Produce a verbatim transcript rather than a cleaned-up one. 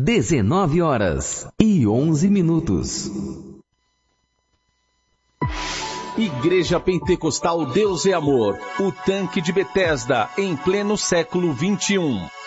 dezenove horas e onze minutos. Igreja Pentecostal Deus é Amor, o tanque de Betesda, em pleno século vinte e um.